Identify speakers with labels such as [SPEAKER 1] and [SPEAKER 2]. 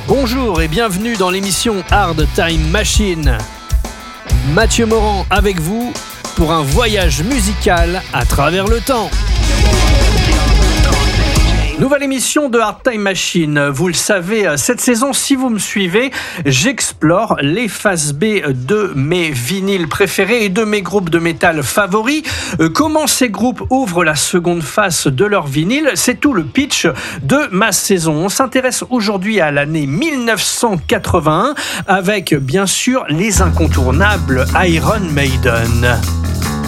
[SPEAKER 1] Bonjour et bienvenue dans l'émission Hard Time Machine. Mathieu Morand avec vous pour un voyage musical à travers le temps. Nouvelle émission de Hard Time Machine. Vous le savez, cette saison, si vous me suivez, j'explore les faces B de mes vinyles préférés et de mes groupes de métal favoris. Comment ces groupes ouvrent la seconde face de leur vinyle, c'est tout le pitch de ma saison. On s'intéresse aujourd'hui à l'année 1981 avec, bien sûr, les incontournables Iron Maiden.